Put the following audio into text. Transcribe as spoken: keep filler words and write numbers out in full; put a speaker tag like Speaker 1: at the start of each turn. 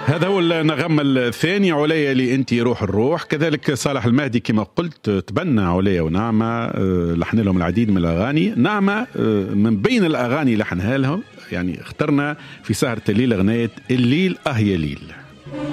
Speaker 1: هذا هو النغم الثاني، عليا لي انت روح الروح. كذلك صالح المهدي كما قلت تبنى عليا ونعمة، لحن لهم العديد من الأغاني. نعمة من بين الأغاني لحنها لهم، يعني اخترنا في سهرة الليل أغنية الليل أه يا ليل.